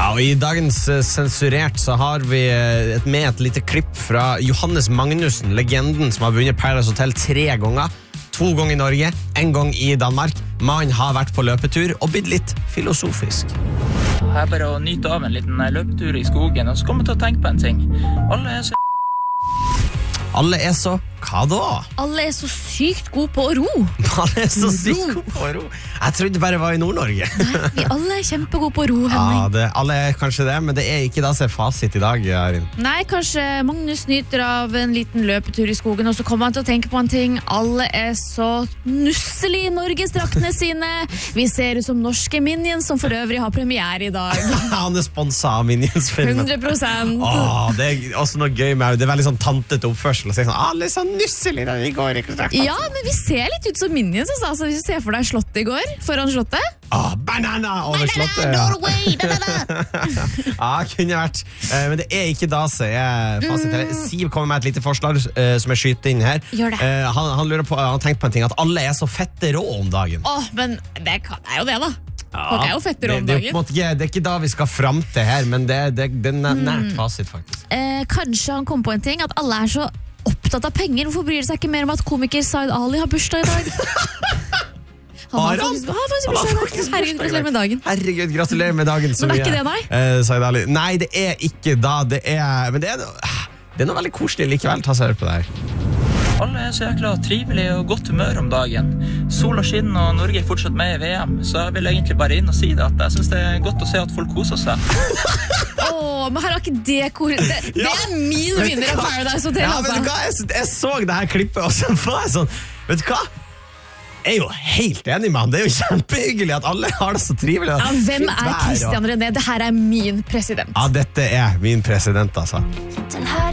Ja, og i dagens sensurert så har vi med et lite klipp fra Johannes Magnussen, legenden som har vunnet Paradise Hotel 3 ganger. 2 ganger i Norge, 1 gang i Danmark. Man har vært på løpetur og blitt litt filosofisk. Her er bare å nyte av en liten løpetur i skogen, og så kommer jeg til å tenke på en ting. Alle er så... Hva da? Alle er så sykt gode på å ro. Alle er så sykt gode på å ro. Jeg trodde det bare var i Nord-Norge. Nei, vi alle er kjempegode på å ro, Henning. Ja, alle er kanskje det, men det er ikke da som er fasit i dag, Arin. Nei, kanskje Magnus nyter av en liten løpetur i skogen, og så kommer han til å tenke på en ting. Alle er så nusselig i Norgesdraktene sine. Vi ser ut som norske Minions, som for øvrig har premiere i dag. Han er sponset av Minions-filmen. 100%. Det er også noe gøy med det. Det er veldig sånn tantete oppførsel å si sånn, alle er sånn nusselig da vi går ikke strakt. Ja, men vi ser litt ut som Minions, altså. Hvis du ser for deg slottet i går, foran slottet. Banana over slottet. Norway, kunne vært. Men det er ikke da så er fasit. Siv kommer med et lite forslag som jeg skyter inn her. Gjør det. Han lurer på, han har tenkt på en ting, at alle er så fette rå om dagen. Men det er jo det da. Folk er jo fette rå om dagen. Det er ikke da vi skal frem til her, men det er nært fasit faktisk. Kanskje han kom på en ting, at alle er så opptatt av penger. Hvorfor bryr det seg ikke mer om at komiker Zaid Ali har bursdag i dag? Han har faktisk bursdag i dag. Herregud, gratulerer med dagen. Herregud, gratulerer med dagen. Men er ikke det, nei? Zaid Ali. Nei, det er ikke da. Men det er noe veldig koselig likevel. Ta seg hør på det her. Alle er så jækla trivelige og godt humør om dagen. Sola skinner og Norge er fortsatt med i VM, så jeg vil egentlig bare inn og si det, at jeg synes det er godt å se at folk koser seg. Men her har ikke det det er min vinner av Paradise Hotel, altså. Vet du hva? Jeg så det her klippet, og så var jeg sånn, vet du hva? Jeg er jo helt enig med han. Det er jo kjempehyggelig at alle har det så trivelig. Ja, hvem er Christian René? Det her er min president. Ja, dette er min president, altså.